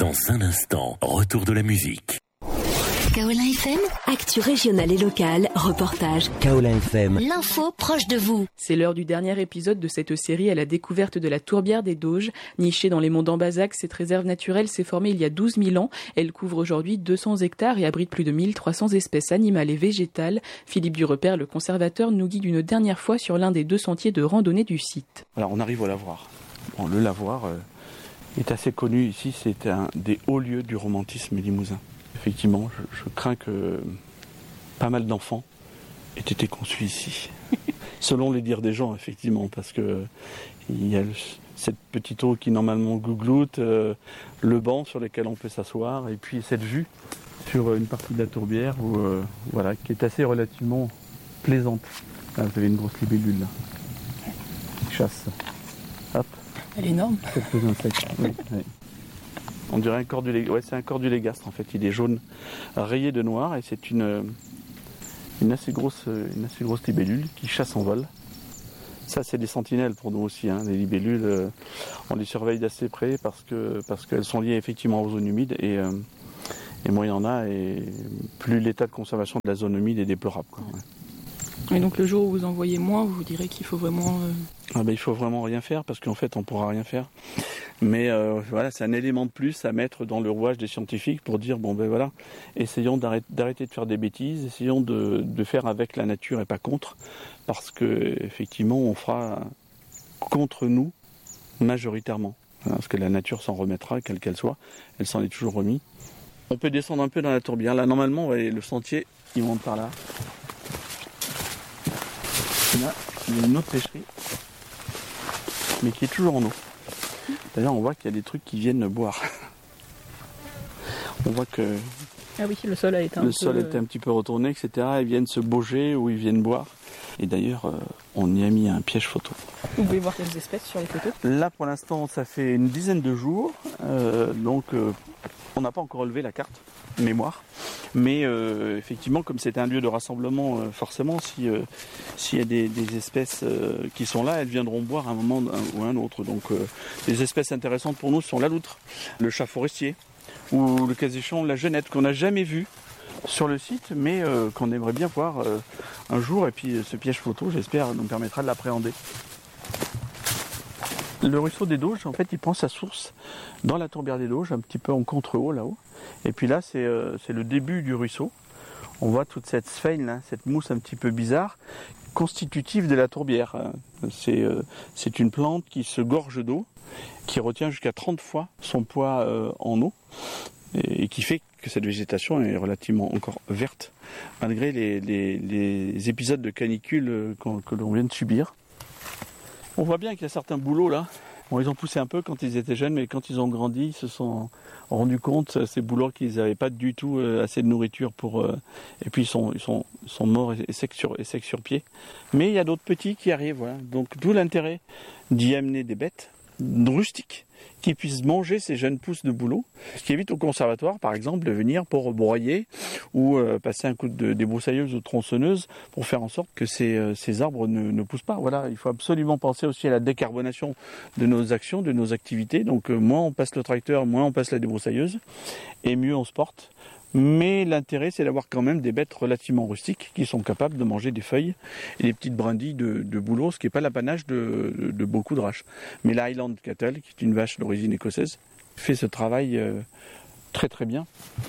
Dans un instant, retour de la musique. Kaolin FM, actu régionale et locale, reportage. Kaolin FM, l'info proche de vous. C'est l'heure du dernier épisode de cette série à la découverte de la tourbière des Doges. Nichée dans les monts d'Ambazac, cette réserve naturelle s'est formée il y a 12 000 ans. Elle couvre aujourd'hui 200 hectares et abrite plus de 1300 espèces animales et végétales. Philippe Durepère, le conservateur, nous guide une dernière fois sur l'un des deux sentiers de randonnée du site. Alors on arrive au lavoir. Bon, le lavoir est assez connu ici, c'est un des hauts lieux du romantisme limousin. Effectivement, je crains que pas mal d'enfants aient été conçus ici. Selon les dires des gens, effectivement, parce que il y a cette petite eau qui normalement gougloute, le banc sur lequel on peut s'asseoir, et puis cette vue sur une partie de la tourbière voilà, qui est assez relativement plaisante. Là, vous avez une grosse libellule là. Qui chasse. Hop. Elle est énorme. Quelques insectes. Oui, oui. On dirait un cordulégastre. Ouais, c'est un cordulégastre en fait. Il est jaune, rayé de noir, et c'est une assez grosse libellule qui chasse en vol. Ça, c'est des sentinelles pour nous aussi. Hein. Les libellules, on les surveille d'assez près parce qu'elles sont liées effectivement aux zones humides, et moins il y en a, et plus l'état de conservation de la zone humide est déplorable, quoi. Ouais. Et donc le jour où vous en voyez moins, vous direz qu'il faut vraiment... Il faut vraiment rien faire, parce qu'en fait on ne pourra rien faire. Mais voilà, c'est un élément de plus à mettre dans le rouage des scientifiques pour dire, voilà, essayons d'arrêter de faire des bêtises, essayons de faire avec la nature et pas contre, parce que effectivement on fera contre nous majoritairement. Parce que la nature s'en remettra, quelle qu'elle soit, elle s'en est toujours remise. On peut descendre un peu dans la tourbière. Là normalement, le sentier, il monte par là. Là, il y a une autre pêcherie, mais qui est toujours en eau. D'ailleurs, on voit qu'il y a des trucs qui viennent boire. On voit que ah oui, le sol a été était un petit peu retourné, etc. Ils viennent se bauger ou ils viennent boire. Et d'ailleurs, on y a mis un piège photo. Vous pouvez voir quelles espèces sur les photos? Là, pour l'instant, ça fait une dizaine de jours. Donc, on n'a pas encore relevé la carte mémoire. Mais effectivement, comme c'est un lieu de rassemblement, forcément, s'il y a des espèces qui sont là, elles viendront boire à un moment ou à un autre. Donc, les espèces intéressantes pour nous sont la loutre, le chat forestier, ou le cas échéant, la genette, qu'on n'a jamais vue sur le site, mais qu'on aimerait bien voir un jour. Et puis ce piège photo, j'espère, nous permettra de l'appréhender. Le ruisseau des Doges, en fait, il prend sa source dans la tourbière des Doges, un petit peu en contre-haut là-haut. Et puis là, c'est le début du ruisseau. On voit toute cette sphène, là, cette mousse un petit peu bizarre, constitutive de la tourbière. C'est une plante qui se gorge d'eau, qui retient jusqu'à 30 fois son poids en eau, et qui fait que cette végétation est relativement encore verte, malgré les épisodes de canicule que l'on vient de subir. On voit bien qu'il y a certains bouleaux là. Bon, ils ont poussé un peu quand ils étaient jeunes, mais quand ils ont grandi, ils se sont rendus compte, ces bouleaux, qu'ils n'avaient pas du tout assez de nourriture pour... et puis ils sont morts et secs sur pied. Mais il y a d'autres petits qui arrivent, voilà. Donc d'où l'intérêt d'y amener des bêtes rustiques qui puissent manger ces jeunes pousses de bouleaux, ce qui évite au conservatoire, par exemple, de venir pour broyer ou passer un coup de débroussailleuse ou tronçonneuse pour faire en sorte que ces arbres ne poussent pas. Voilà, il faut absolument penser aussi à la décarbonation de nos actions, de nos activités. Donc moins on passe le tracteur, moins on passe la débroussailleuse, et mieux on se porte. Mais l'intérêt, c'est d'avoir quand même des bêtes relativement rustiques qui sont capables de manger des feuilles et des petites brindilles de bouleau, ce qui n'est pas l'apanage de beaucoup de races. Mais la Highland Cattle, qui est une vache d'origine écossaise, fait ce travail très très bien.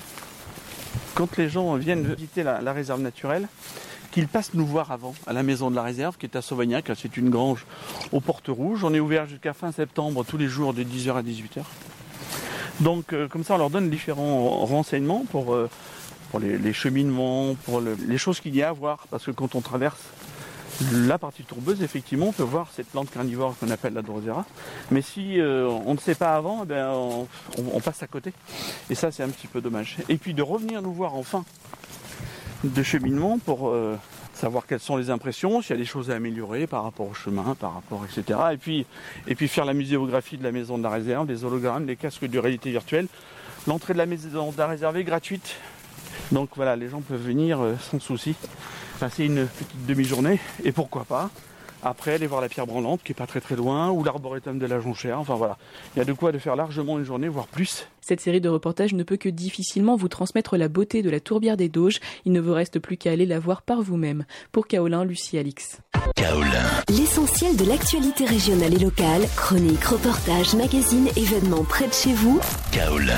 Quand les gens viennent visiter la réserve naturelle, qu'ils passent nous voir avant, à la maison de la réserve, qui est à Sauvagnac. C'est une grange aux portes rouges. On est ouvert jusqu'à fin septembre, tous les jours de 10h à 18h. Donc comme ça on leur donne différents renseignements pour les cheminements, pour les choses qu'il y a à voir, parce que quand on traverse la partie tourbeuse, effectivement on peut voir cette plante carnivore qu'on appelle la Drosera, mais si on ne sait pas avant, on passe à côté, et ça c'est un petit peu dommage. Et puis de revenir nous voir en fin de cheminement pour savoir quelles sont les impressions, s'il y a des choses à améliorer par rapport au chemin, par rapport, etc. Et puis faire la muséographie de la maison de la réserve, les hologrammes, les casques de réalité virtuelle. L'entrée de la maison de la réserve est gratuite. Donc voilà, les gens peuvent venir sans souci, passer une petite demi-journée, et pourquoi pas Après, aller voir la pierre branlante qui est pas très très loin, ou l'arboretum de la Jonchère. Enfin voilà, il y a de quoi de faire largement une journée, voire plus. Cette série de reportages ne peut que difficilement vous transmettre la beauté de la tourbière des Doges. Il ne vous reste plus qu'à aller la voir par vous-même. Pour Kaolin, Lucie Alix. Kaolin. L'essentiel de l'actualité régionale et locale, chroniques, reportages, magazines, événements près de chez vous. Kaolin.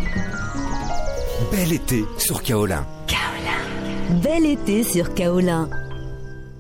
Bel été sur Kaolin. Bel été sur Kaolin.